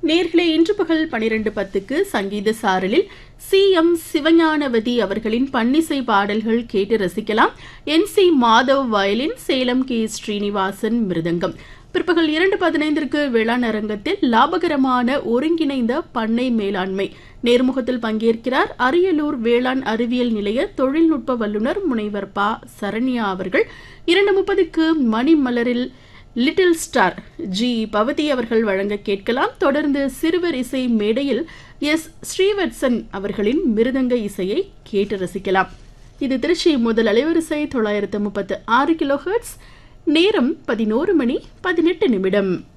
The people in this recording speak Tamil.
நேர்களே, இன்று பகல் 12:10க்கு சங்கீத சாரலில் சி.எம். சிவஞானவதி அவர்களின் பன்னிசை பாடல்கள் கேட்டு ரசிக்கலாம். என்.சி. Madhav violin, Salem K. ஸ்ரீனிவாசன் மிருதங்கம். பிற்பகல் 2:15ற்கு வேளாண் அரங்கத்தில் லாபகரமான ஒருங்கிணைந்த பண்ணை மேலாண்மை நேர்முகத்தில் பங்கேற்கிறார் அரியலூர் வேளாண் அறிவியல் நிலைய தொழில்நுட்ப வல்லுநர் முனைவர் ப. சரண்யா அவர்கள். 2:30க்கு மணிமலரில் லிட்டில் ஸ்டார் ஜி. பவதி அவர்கள் வழங்க கேட்கலாம். தொடர்ந்து சிறுவர் இசை மேடையில் எஸ். ஸ்ரீவத்சன் அவர்களின் மிருதங்க இசையை கேட்டு ரசிக்கலாம். இது திருச்சி முதல் அலைவரிசை 936 கிலோஹெர்ட்ஸ். நேரம் 11:18.